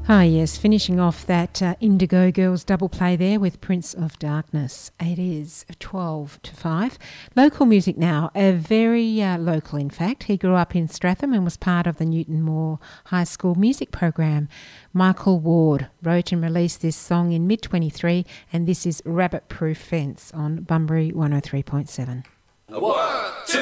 Ah yes, finishing off that Indigo Girls double play there with Prince of Darkness. It is 12 to 5. Local music now, a very local in fact. He grew up in Stratham and was part of the Newton Moore High School music program. Michael Ward wrote and released this song in mid-23, and this is Rabbit Proof Fence on Bunbury 103.7. 1, 2,